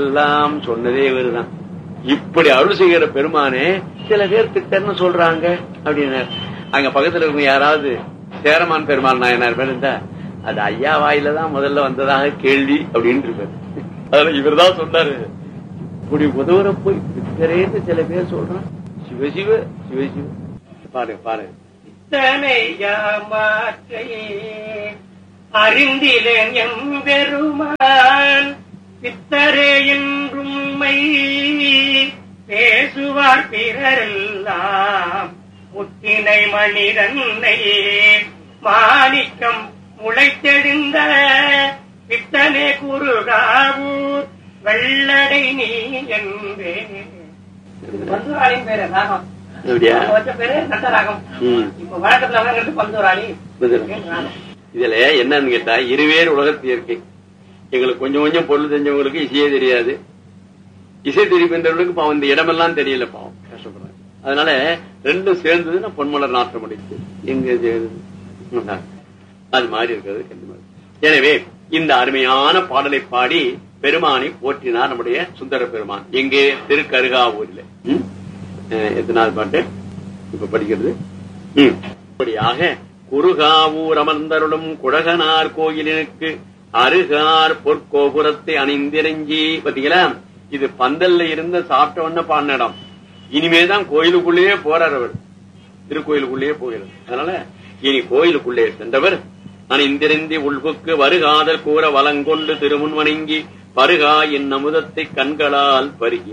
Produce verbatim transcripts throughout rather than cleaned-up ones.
எல்லாம் சொன்னதே இவருதான். இப்படி அருள் செய்கிற பெருமானே சில பேர் திட்டன்னு சொல்றாங்க அப்படின்னா, அங்க பக்கத்துல இருக்க யாராவது சேரமான் பெருமாள் நாயனார் பேர் இருந்தா அது ஐயா வாயில தான் முதல்ல வந்ததாக கேள்வி அப்படின்னு இருப்பாரு. அதுல இவர் தான் சொன்னாரு, இப்படி உதவுற போய் திட்டரேன்னு சில பேர் சொல்றான். சிவசிவ சிவசிவ பாருங்க பாருங்க. அறிந்திலேன் எம்பெருமான் பித்தரே என்றும் பேசுவார் பிறரெல்லாம் முத்தினை மணிரன்னை மாணிக்கம் முளைத்தெழுந்த பித்தனே குறுகாவூர் வெள்ளடை நீ என்பே. பந்துராளின் பேரு ராகம், பேரு நட்டராகம். இப்ப வழக்கத்துல பந்துராளி. இதுல என்னன்னு கேட்டா, இருவேறு உலகத்து இயற்கை. எங்களுக்கு கொஞ்சம் கொஞ்சம் பொருள் தெரிஞ்சவங்களுக்கு இசையே தெரியாது, இசை தெரிவின்றவர்களுக்கு பாவம் இந்த இடமெல்லாம் தெரியல, பாவம் கஷ்டப்படுறாங்க. அதனால ரெண்டும் சேர்ந்ததுன்னா பொன்மலர் நாட்டம் அடிச்சு எங்க அது மாதிரி இருக்கிறது கண்டிப்பா. எனவே இந்த அருமையான பாடலை பாடி பெருமானை போற்றினார் நம்முடைய சுந்தர பெருமான். எங்கே? திருக்கருகாவூரில். எத்தனாவது பாட்டு இப்ப படிக்கிறது? இப்படியாக குறுகாவூர் அமர்ந்தருளும் குழகனார் கோயிலுக்கு அருகார் பொற்கோபுரத்தை அணிந்திரஞ்சி. பாத்தீங்களா, இது பந்தல்ல இருந்த சாப்பிட்ட உடனே பாடின இடம். இனிமேதான் கோயிலுக்குள்ளேயே போறார் அவர், திருக்கோயிலுக்குள்ளேயே போகிறார். அதனால இனி கோயிலுக்குள்ளே சென்றவர் அணிந்திருந்தி உள்புக்கு வருகாதல் கூற வலங்கொண்டு திருமுன் வணங்கி பருகா என் அமுதத்தை கண்களால்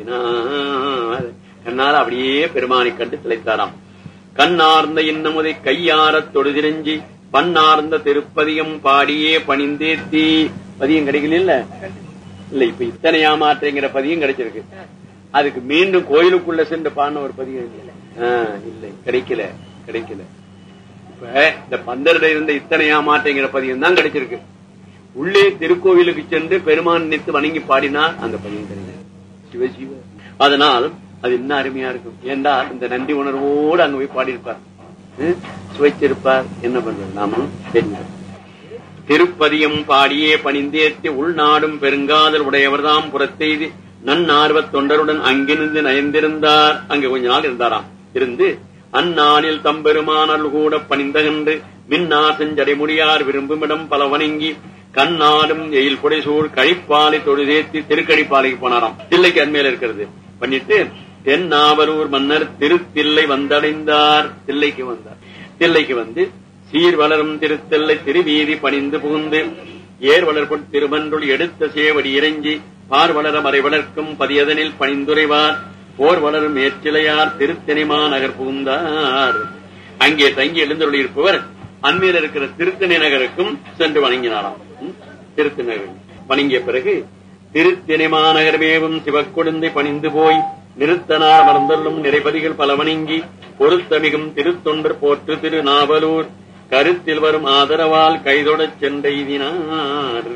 பருகினார். கண்ணால் அப்படியே பெருமானை கண்டு திளைத்தாராம். கண்ணார்ந்த இன்னமுதை கையாரத் தொழுதிரஞ்சி பன்னார்ந்த திருப்பதியம் பாடியே பணிந்தேத்தி. பதியம் கிடைக்கல இல்ல இல்ல இப்ப இத்தனை ஏமாற்றங்கிற பதியம் கிடைச்சிருக்கு. அதுக்கு மீண்டும் கோயிலுக்குள்ள சென்று பாடின ஒரு பதியம் இல்லை, இல்லை கிடைக்கல கிடைக்கல. இப்ப இந்த பந்தரிட இருந்த இத்தனை ஏமாற்றங்கிற பதியம் தான் கிடைச்சிருக்கு. உள்ளே திருக்கோவிலுக்கு சென்று பெருமான் நினைத்து வணங்கி பாடினார், அந்த பதியம் கிடையாது. சிவசிவ. அதனால் அது இன்னும் அருமையா இருக்கும். ஏண்டா இந்த நன்றி உணர்வோடு அங்க போய் பாடியிருப்பார், சுவைச்சிருப்பார். என்ன பண்றது நாமும் தெரியும். திருப்பதியம் பாடியே பணிந்தேத்தி உள்நாடும் பெருங்காதல் உடையவர்தாம் புறத்தெய்து நன்னார்வத் தொண்டருடன் அங்கிருந்து நயந்திருந்தார். அங்க கொஞ்ச நாள் இருந்தாராம். இருந்து அந்நாளில் தம்பெருமானல் கூட பணிந்தகன்று மின்னார் செஞ்சடைமுடியார் விரும்புமிடம் பல வணங்கி கண்ணாடும் எயில் புடைசூழ் கழிப்பாலை தொழுதேத்தி திருக்கழிப்பாலைக்கு போனாராம். தில்லைக்கு அண்மையில இருக்கிறது பண்ணிட்டு தென்னாவலூர் மன்னர் திருத்தில்லை வந்தடைந்தார். தில்லைக்கு வந்தார். தில்லைக்கு வந்து சீர் வளரும் திருத்தெல்லை திருவீதி பணிந்து புகுந்து ஏர் வளர்பொன் திருமன்றுள் எடுத்த சேவடி இறங்கி பார் வளர மறை வளர்க்கும் பதியதனில் பணிந்துரைவார் போர் வளரும் ஏற்றிலையார் திருத்தெனிமா நகர் புகுந்தார். அங்கே தங்கி எழுந்தருளி இருப்பவர் அண்மையில் இருக்கிற திருத்தணி நகருக்கும் சென்று வணங்கினாராம். திருத்தணி நகர் வணங்கிய பிறகு திருத்தெனிமா நகர் மேவும் சிவக்கொழுந்தை பணிந்து போய் நிறுத்தனார் அமர்ந்தள்ளும் நிறைபதிகள் பல வணங்கி பொருத்தமிகும் திருத்தொண்டர் போற்று திரு நாவலூர் கருத்தில் வரும் ஆதரவால் கைதொடச் சென்றெய்தினார்.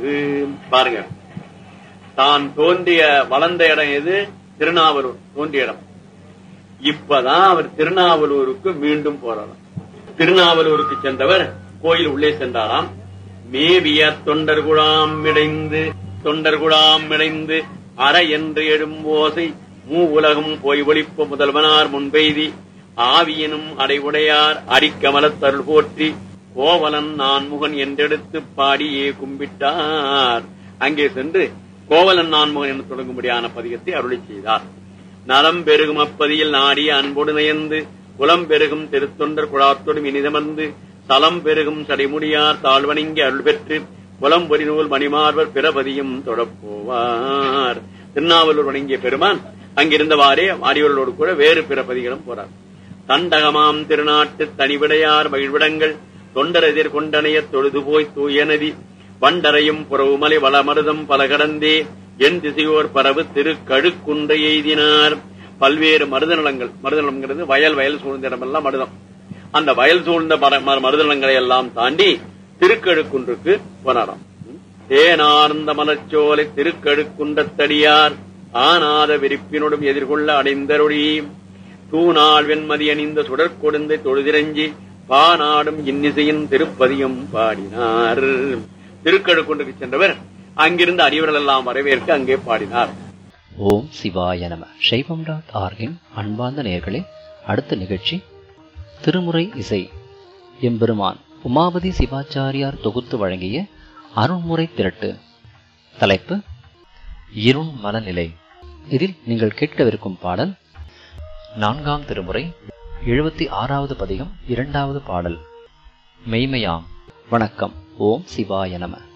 பாருங்க, தான் தோன்றிய வளர்ந்த இடம் எது? திருநாவலூர் தோன்றிய இடம். இப்பதான் அவர் திருநாவலூருக்கு மீண்டும் போறாராம். திருநாவலூருக்கு சென்றவர் கோயில் உள்ளே சென்றாராம். மேவிய தொண்டர் குழாம் இடைந்து தொண்டர் குழாம் இடைந்து அற என்று எழும் ஓசை மூ உலகம் போய் ஒளிப்ப முதல்வனார் முன்பெய்தி ஆவியனும் அடைவுடையார் அடிக்கமலத்தருள் போற்றி கோவலன் நான்முகன் என்றெடுத்து பாடியே கும்பிட்டார். அங்கே சென்று கோவலன் நான்முகன் என்று தொடங்கும்படியான பதிகத்தை அருளி செய்தார். நலம் பெருகும் அப்பதியில் நாடிய அன்போடு நயந்து குலம் பெருகும் திருத்தொண்டர் குழாத்தோடும் இனிதமர்ந்து சலம் பெருகும் சடைமுடியார் தாழ்வணங்கி அருள் பெற்று குலம் பொறி நூல் மணிமார்வர் பிறபதியும் தொடப்போவார். திருநாவலூர் வணங்கிய பெருமான் அங்கிருந்தவாறே ஆடியோர்களோடு கூட வேறு பிறபதிகளும் போறார். தண்டகமாம் திருநாட்டு தனிவிடையார் மகிழ்விடங்கள் தொண்டர் எதிர் கொண்டனைய தொழுது போய் தூய நதி வண்டரையும் புறவுமலை வளமருதம் பல கடந்தே என் திசையோர் பரவு திரு கழுக்குன்றை எய்தினார். பல்வேறு மருதநலங்கள், மருதநலங்கிறது வயல் வயல் சூழ்ந்த இடமெல்லாம் மருதம். அந்த வயல் சூழ்ந்த மருதநலங்களை எல்லாம் தாண்டி திருக்கழுக்குன்றுக்கு போனாராம். தேனார்ந்த மலர்ச்சோலை திருக்கழுக்குன்றத்தடியார் ஆனாத விரிப்பினோடும் எதிர்கொள்ள அடைந்தருளி தூநாள் வெண்மதி அணிந்த சுடற்கொடுந்தை தொழுதிரஞ்சி பாநாடும் இன்னிசையின் திருப்பதியும் பாடினார். திருக்கழுக்குன்றுக்கு சென்றவர் அங்கிருந்து அடியவர்கள் எல்லாம் வரவேற்க அங்கே பாடினார். ஓம் சிவாய நம. சைவம் டாட் ஆர்கின் அன்பார்ந்த நேயர்களே, அடுத்த நிகழ்ச்சி திருமுறை இசை. எம்பெருமான் உமாபதி சிவாச்சாரியார் தொகுத்து வழங்கிய அருண்முறை திரட்டு. தலைப்பு இருண் மனநிலை. இதில் நீங்கள் கேட்கவிருக்கும் பாடல் நான்காம் திருமுறை எழுபத்தி ஆறாவது பதிகம், இரண்டாவது பாடல். மெய்மையாம். வணக்கம். ஓம் சிவாய நம.